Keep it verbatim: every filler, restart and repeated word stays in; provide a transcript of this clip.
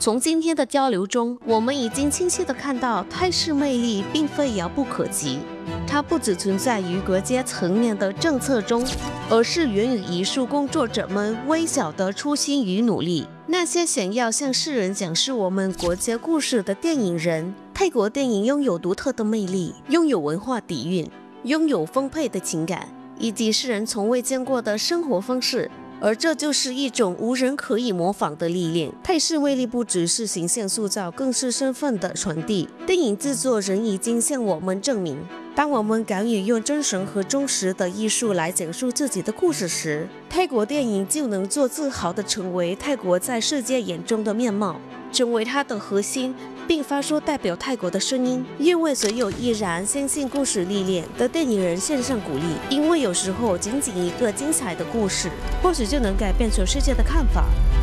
从今天的交流中，我们已经清晰地看到泰式魅力并非遥不可及，它不只存在于国家层面的政策中，而是源于艺术工作者们微小的初心与努力。那些想要向世人讲述我们国家故事的电影人，泰国电影拥有独特的魅力，拥有文化底蕴，拥有丰沛的情感，以及世人从未见过的生活方式。而这就是一种无人可以模仿的历练。泰式魅力不只是形象塑造，更是身份的传递。电影制作人已经向我们证明，当我们敢于用真诚和忠实的艺术来讲述自己的故事时，泰国电影就能做自豪地成为泰国在世界眼中的面貌，成为它的核心，并发出代表泰国的声音。愿为所有依然相信故事历练的电影人献上鼓励，因为有时候仅仅一个精彩的故事，或许就能改变全世界的看法。